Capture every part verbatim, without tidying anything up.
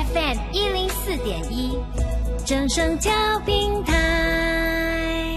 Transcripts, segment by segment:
F M 一零四点一，正声教平台。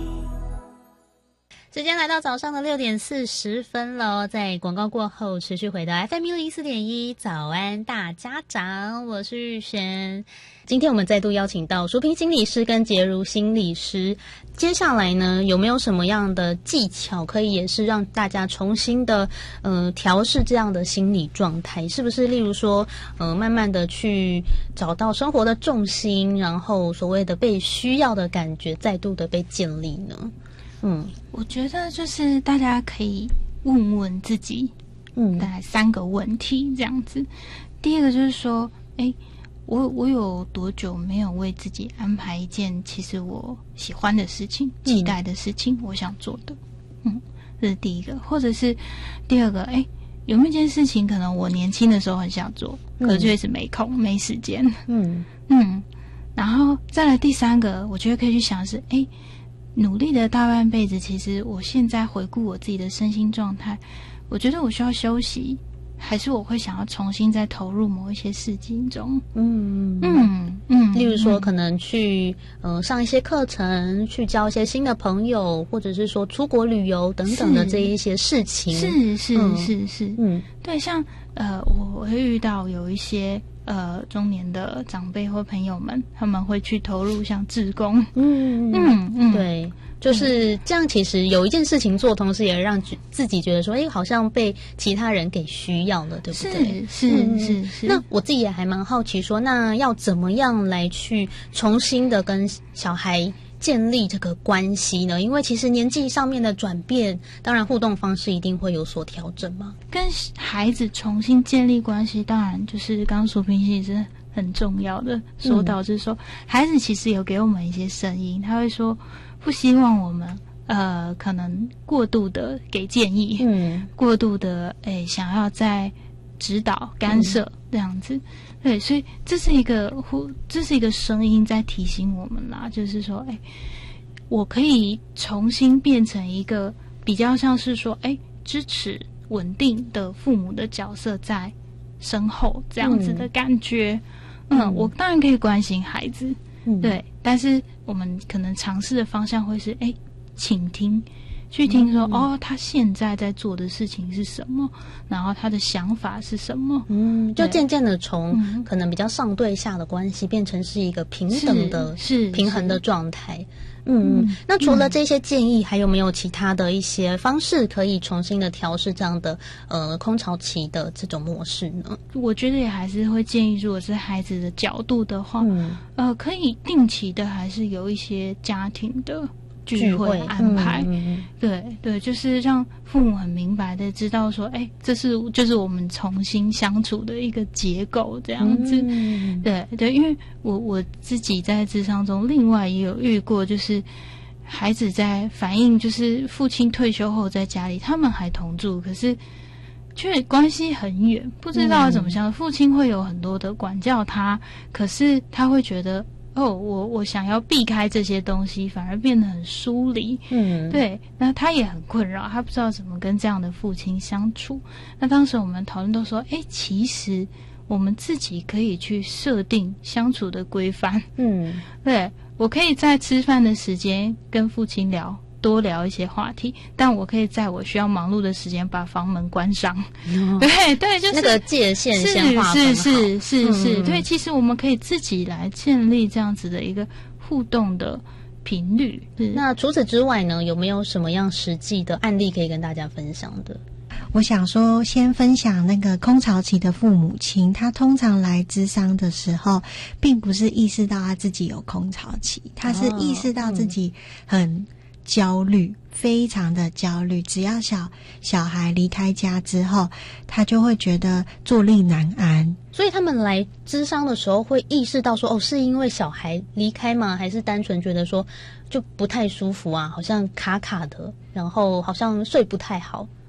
时间来到早上的六点四十分了，在广告过后持续回到 F M 一零四点一，早安大家长，我是玉璇。今天我们再度邀请到淑萍心理师跟洁如心理师，接下来呢，有没有什么样的技巧可以也是让大家重新的呃调试这样的心理状态？是不是例如说呃慢慢的去找到生活的重心，然后所谓的被需要的感觉再度的被建立呢？嗯， 我觉得就是大家可以问问自己，嗯，大概三个问题这样子。第一个就是说，哎，我我有多久没有为自己安排一件其实我喜欢的事情、嗯、期待的事情，我想做的，嗯，这是第一个。或者是第二个，哎，有没有一件事情可能我年轻的时候很想做，嗯、可是确实没空、没时间，嗯嗯。然后再来第三个，我觉得可以去想的是，哎。努力的大半辈子，其实我现在回顾我自己的身心状态，我觉得我需要休息，还是我会想要重新再投入某一些事情中。嗯嗯嗯，例如说可能去呃上一些课程，去交一些新的朋友，或者是说出国旅游等等的这一些事情。 是是是是是，嗯，对，像呃我会遇到有一些。呃，中年的长辈或朋友们，他们会去投入像志工， 嗯嗯嗯，对，就是这样。其实有一件事情做，同时也让自己觉得说，哎，好像被其他人给需要了，对不对？ 是是、嗯、是是。 那我自己也还蛮好奇说，那要怎么样来去重新的跟小孩建立这个关系呢？因为其实年纪上面的转变，当然互动方式一定会有所调整嘛。 跟孩子重新建立关系，当然就是刚刚淑萍心理师很重要的说到，就是说、嗯、孩子其实有给我们一些声音，他会说不希望我们呃可能过度的给建议，嗯，过度的诶想要在指导干涉、嗯、这样子。对，所以这是一个这是一个声音在提醒我们啦，就是说，哎，我可以重新变成一个比较像是说，哎，支持稳定的父母的角色在身后这样子的感觉。嗯，嗯我当然可以关心孩子，嗯、对，但是我们可能尝试的方向会是，哎，倾听。去听说、嗯、哦，他现在在做的事情是什么，然后他的想法是什么， 嗯，就渐渐的从可能比较上对下的关系变成是一个平等的、是平衡的状态。嗯，嗯那除了这些建议、嗯，还有没有其他的一些方式可以重新的调试这样的呃空巢期的这种模式呢？ 我觉得也还是会建议，如果是孩子的角度的话，嗯、呃，可以定期的还是有一些家庭的。聚会安排，嗯、对对，就是让父母很明白的知道说，哎，这是就是我们重新相处的一个结构，这样子。嗯、对对，因为我我自己在諮商中，另外也有遇过，就是孩子在反映，就是父亲退休后在家里，他们还同住，可是却关系很远，不知道怎么想。嗯、父亲会有很多的管教他，可是他会觉得。哦，我我想要避开这些东西，反而变得很疏离。嗯，对，那他也很困扰，他不知道怎么跟这样的父亲相处。那当时我们讨论都说，哎，其实我们自己可以去设定相处的规范。嗯，对，我可以在吃饭的时间跟父亲聊。多聊一些话题，但我可以在我需要忙碌的时间把房门关上。哦、对对，就是那个界限先划分好。 是是是是，嗯、对，其实我们可以自己来建立这样子的一个互动的频率。 那除此之外呢，有没有什么样实际的案例可以跟大家分享的？ 我想说，先分享那个空巢期的父母亲，他通常来諮商的时候，并不是意识到他自己有空巢期，他是意识到自己很。焦虑，非常的焦虑。只要小小孩离开家之后，他就会觉得坐立难安。 所以他们来諮商的时候，会意识到说，哦，是因为小孩离开吗？还是单纯觉得说就不太舒服啊，好像卡卡的，然后好像睡不太好？